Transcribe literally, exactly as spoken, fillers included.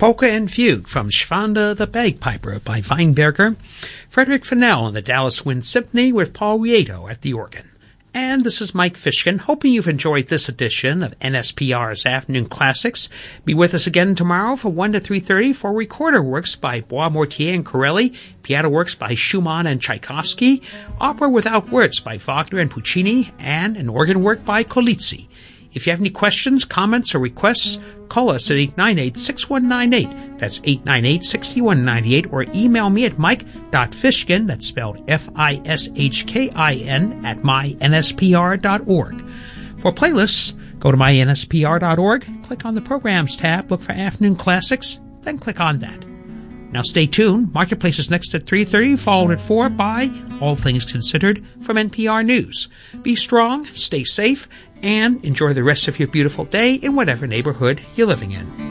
Polka and Fugue from Schwanda the Bagpiper by Weinberger, Frederick Fennell and the Dallas Wind Symphony with Paul Rieto at the organ. And this is Mike Fishkin, hoping you've enjoyed this edition of N S P R's Afternoon Classics. Be with us again tomorrow from one to three thirty for recorder works by Bois-Mortier and Corelli, piano works by Schumann and Tchaikovsky, opera without words by Wagner and Puccini, and an organ work by Colizzi. If you have any questions, comments, or requests, call us at eight nine eight, six one nine eight. That's eight nine eight, six one nine eight. Or email me at mike dot fishkin, that's spelled F I S H K I N, at my N S P R dot org. For playlists, go to my N S P R dot org, click on the Programs tab, look for Afternoon Classics, then click on that. Now stay tuned. Marketplace is next at three thirty, followed at four by All Things Considered from N P R News. Be strong, stay safe, and enjoy the rest of your beautiful day in whatever neighborhood you're living in.